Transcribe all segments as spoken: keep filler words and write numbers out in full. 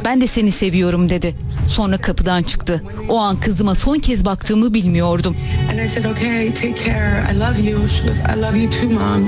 Ben de seni seviyorum dedi. Sonra kapıdan çıktı. O an kızıma son kez baktığımı bilmiyordum. And I said, okay, take care. I love you. She goes, I love you too, Mom.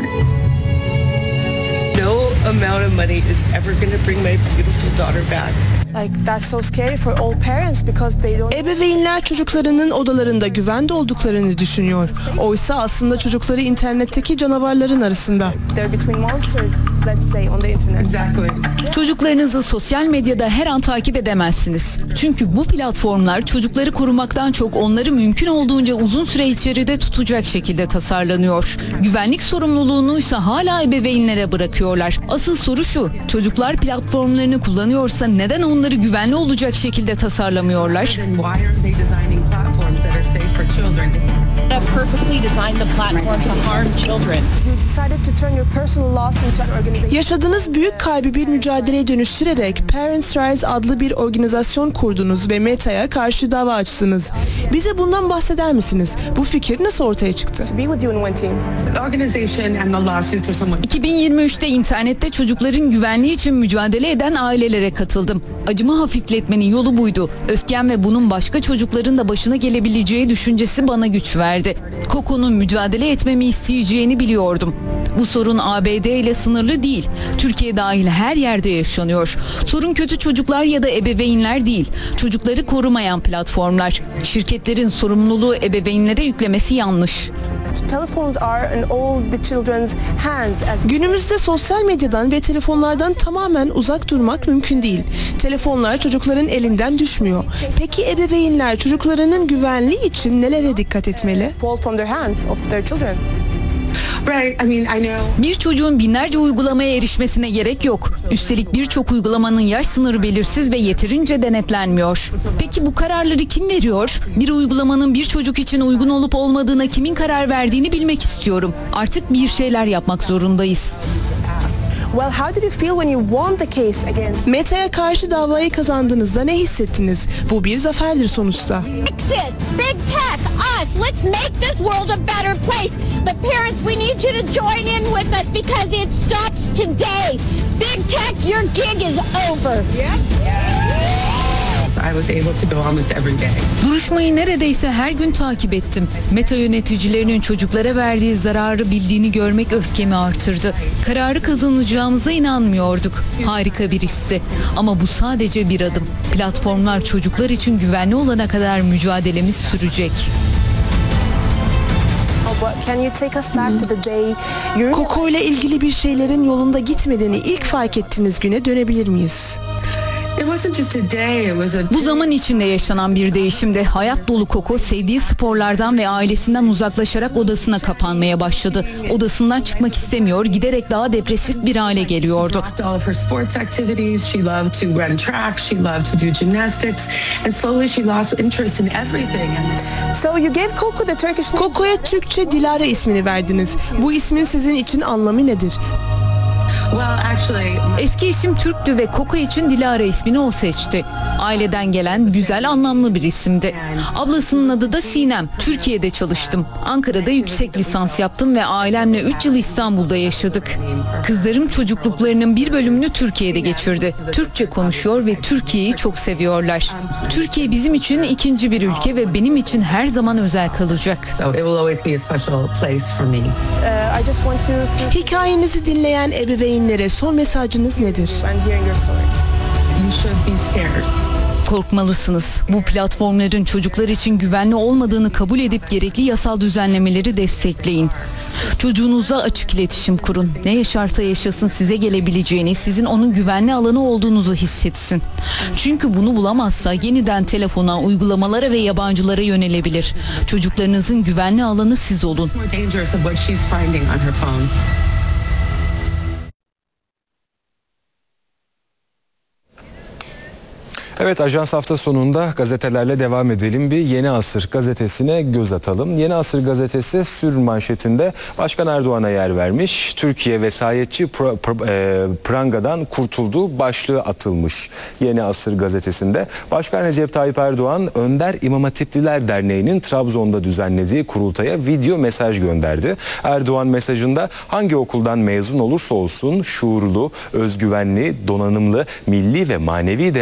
No amount of money is ever going to bring my beautiful daughter back. Like that's so scary for all parents because they don't. Ebeveynler çocuklarının odalarında güvende olduklarını düşünüyor. Oysa aslında çocukları internetteki canavarların arasında. They're between monsters, let's say, on the internet. Exactly. Çocuklarınızı sosyal medyada her an takip edemezsiniz. Çünkü bu platformlar çocukları korumaktan çok onları mümkün olduğunca uzun süre içeride tutacak şekilde tasarlanıyor. Güvenlik sorumluluğunu ise hala ebeveynlere bırakıyorlar. Asıl soru şu: çocuklar platformlarını kullanıyorsa neden onları güvenli olacak şekilde tasarlamıyorlar? Then why aren't they designing platforms that are safe for children? Have purposely designed the platform to harm children. You decided to turn your personal loss into an organization. Yaşadığınız büyük kaybı bir mücadeleye dönüştürerek Parents Rise adlı bir organizasyon kurdunuz ve Meta'ya karşı dava açtınız. Bize bundan bahseder misiniz? Bu fikir nasıl ortaya çıktı? To be with you in one team. The organization and the lawsuits are somewhat. iki bin yirmi üçte internette çocukların güvenliği için mücadele eden ailelere katıldım. Acımı hafifletmenin yolu buydu. Öfkem ve bunun başka çocukların da başına gelebileceği düşüncesi bana güç verdi. Coco'nun mücadele etmemi isteyeceğini biliyordum. Bu sorun A B D ile sınırlı değil. Türkiye dahil her yerde yaşanıyor. Sorun kötü çocuklar ya da ebeveynler değil. Çocukları korumayan platformlar. Şirketlerin sorumluluğu ebeveynlere yüklemesi yanlış. Telephones are in all the children's hands as Günümüzde sosyal medyadan ve telefonlardan tamamen uzak durmak mümkün değil. Telefonlar çocukların elinden düşmüyor. Peki ebeveynler çocuklarının güvenliği için nelere dikkat etmeli? fall from their hands of their children. Right. I mean, I know. Bir çocuğun binlerce uygulamaya erişmesine gerek yok. Üstelik birçok uygulamanın yaş sınırı belirsiz ve yeterince denetlenmiyor. Peki bu kararları kim veriyor? Bir uygulamanın bir çocuk için uygun olup olmadığına kimin karar verdiğini bilmek istiyorum. Artık bir şeyler yapmak zorundayız. Well, how did you feel when you won the case against? Meta'ya karşı davayı kazandığınızda ne hissettiniz? Bu bir zaferdir sonuçta. Texas, big tech, us, let's make this world a better place. But parents, we need you to join in with us because it stops today. Big tech, your gig is over. I was able to go almost every day. Duruşmayı neredeyse her gün takip ettim. Meta yöneticilerinin çocuklara verdiği zararı bildiğini görmek öfkemi artırdı. Kararı kazanacağımıza inanmıyorduk. Harika bir histi. Ama bu sadece bir adım. Platformlar çocuklar için güvenli olana kadar mücadelemiz sürecek. Oh, but can you take us back to the day you Coco ile ilgili bir şeylerin yolunda gitmediğini ilk fark ettiğiniz güne dönebilir miyiz? It wasn't just a day. It was a. Bu zaman içinde yaşanan bir değişimde hayat dolu Coco sevdiği sporlardan ve ailesinden uzaklaşarak odasına kapanmaya başladı. Odasından çıkmak istemiyor, giderek daha depresif bir hale geliyordu. Dropped all of her sports activities. She loved to run track. She loved to do gymnastics. And slowly she lost interest in everything. And So you gave Coco the Turkish name. Coco'ya Türkçe Dilara ismini verdiniz. Bu ismin sizin için anlamı nedir? well, actually, Eski eşim Türktü ve Coco için Dilara ismini o seçti. Aileden gelen güzel, anlamlı bir isimdi. Ablasının adı da Sinem. Türkiye'de çalıştım. Ankara'da yüksek lisans yaptım ve ailemle üç yıl İstanbul'da yaşadık. Kızlarım çocukluklarının bir bölümünü Türkiye'de geçirdi. Türkçe konuşuyor ve Türkiye'yi çok seviyorlar. Türkiye bizim için ikinci bir ülke ve benim için her zaman özel kalacak. so it will always be a special place for me. Uh, I just want you to. Hikayenizi dinleyen ebeveynlere son mesajınız nedir? And hearing your story. You should be scared. Korkmalısınız. Bu platformların çocuklar için güvenli olmadığını kabul edip gerekli yasal düzenlemeleri destekleyin. Çocuğunuzla açık iletişim kurun. Ne yaşarsa yaşasın size gelebileceğini, sizin onun güvenli alanı olduğunuzu hissetsin. Çünkü bunu bulamazsa yeniden telefona, uygulamalara ve yabancılara yönelebilir. Çocuklarınızın güvenli alanı siz olun. More dangerous of what she's finding on her phone. Evet, Ajans hafta sonunda gazetelerle devam edelim. Bir Yeni Asır gazetesine göz atalım. Yeni Asır gazetesi sür manşetinde Başkan Erdoğan'a yer vermiş. Türkiye vesayetçi pra, pra, e, prangadan kurtuldu başlığı atılmış Yeni Asır gazetesinde. Başkan Recep Tayyip Erdoğan, Önder İmam Hatipliler Derneği'nin Trabzon'da düzenlediği kurultaya video mesaj gönderdi. Erdoğan mesajında hangi okuldan mezun olursa olsun şuurlu, özgüvenli, donanımlı, milli ve manevi değerler